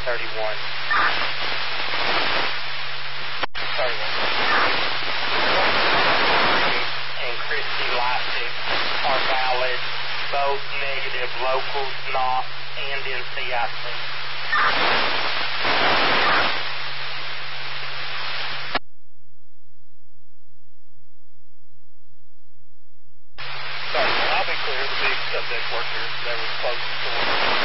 31. 31. And Christy Lysick are valid, both negative locals, not, and NCIC. Sorry, I'll be clear. The big subject worker that was close to